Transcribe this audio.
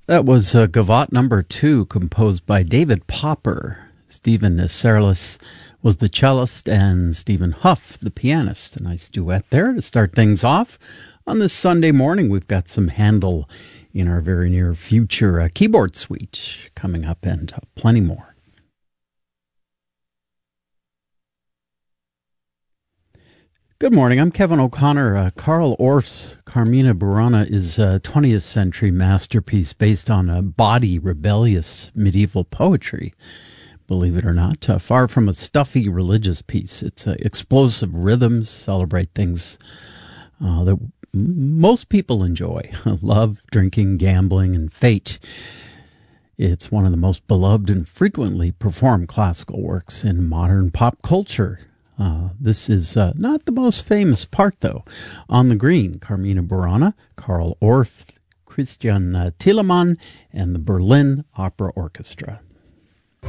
That was Gavotte number 2, composed by David Popper. Stephen Nisserlis was the cellist and Stephen Huff the pianist. A nice duet there to start things off. On this Sunday morning, we've got some Handel in our very near future. A keyboard suite coming up and plenty more. Good morning, I'm Kevin O'Connor. Carl Orff's Carmina Burana is a 20th century masterpiece based on a bawdy, rebellious medieval poetry, believe it or not. Far from a stuffy religious piece. It's explosive rhythms, celebrate things that most people enjoy. Love, drinking, gambling, and fate. It's one of the most beloved and frequently performed classical works in modern pop culture. This is not the most famous part, though. On the Green, Carmina Burana, Carl Orff, Christian Thielemann, and the Berlin Opera Orchestra.